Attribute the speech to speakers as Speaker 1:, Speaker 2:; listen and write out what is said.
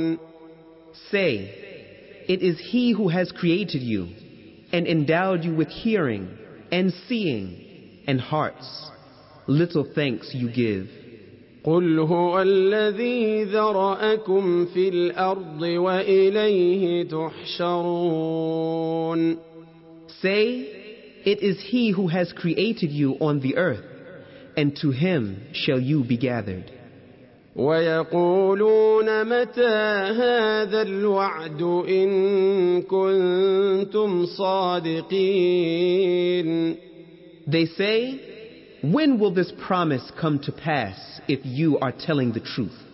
Speaker 1: Say, it is He who has created you and endowed you with hearing and seeing and hearts. Little thanks you give.
Speaker 2: قل هو الذي ذرأكم في الأرض وإليه تحشرون.
Speaker 1: Say, it is He who has created you on the earth, and to Him shall you be gathered.
Speaker 2: ويقولون متى هذا الوعد إن كنتم صادقين.
Speaker 1: They say, when will this promise come to pass if you are telling the truth?